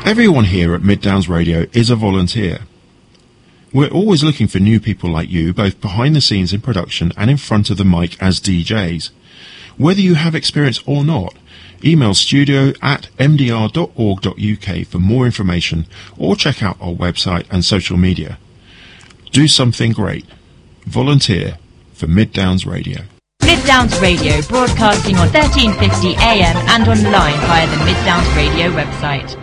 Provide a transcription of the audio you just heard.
Everyone here at Mid Downs Radio is a volunteer. We're always looking for new people like you, both behind the scenes in production and in front of the mic as DJs. Whether you have experience or not, email studio@mdr.org.uk for more information or check out our website and social media. Do something great. Volunteer for Mid Downs Radio. Mid Downs Radio, broadcasting on 1350 AM and online via the Mid Downs Radio website.